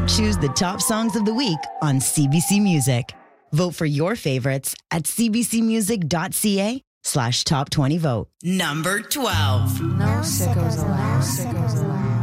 Help choose the top songs of the week on CBC Music. Vote for your favorites at cbcmusic.ca/top20vote. Number 12. No sickos allowed.